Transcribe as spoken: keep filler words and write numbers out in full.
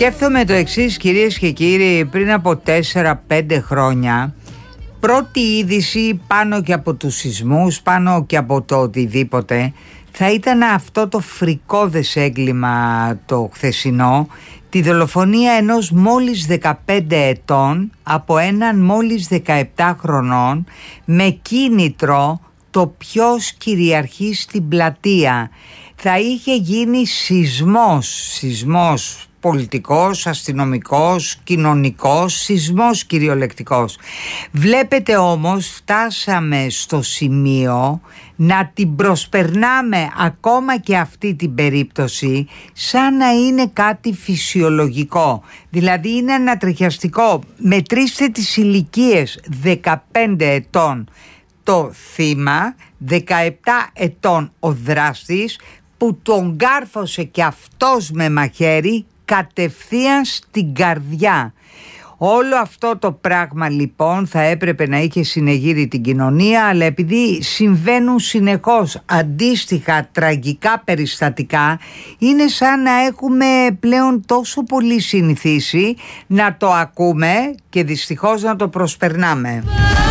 Σκέφτομαι το εξής, κυρίες και κύριοι. Πριν από τέσσερα πέντε χρόνια, πρώτη είδηση πάνω και από τους σεισμούς, πάνω και από το οτιδήποτε, θα ήταν αυτό το φρικώδες έγκλημα το χθεσινό, τη δολοφονία ενός μόλις δεκαπέντε ετών από έναν μόλις δεκαεπτά χρονών, με κίνητρο το ποιος κυριαρχεί στην πλατεία. Θα είχε γίνει σεισμός, σεισμός πολιτικός, αστυνομικός, κοινωνικός, σεισμός κυριολεκτικός. Βλέπετε όμως, φτάσαμε στο σημείο να την προσπερνάμε ακόμα και αυτή την περίπτωση σαν να είναι κάτι φυσιολογικό. Δηλαδή είναι ανατριχιαστικό. Μετρήστε τις ηλικίες: δεκαπέντε ετών το θύμα, δεκαεπτά ετών ο δράστης, που τον κάρφωσε και αυτός με μαχαίρι κατευθείαν στην καρδιά. Όλο αυτό το πράγμα λοιπόν θα έπρεπε να είχε συνεγείρει την κοινωνία, αλλά επειδή συμβαίνουν συνεχώς αντίστοιχα τραγικά περιστατικά, είναι σαν να έχουμε πλέον τόσο πολύ συνηθίσει να το ακούμε και δυστυχώς να το προσπερνάμε.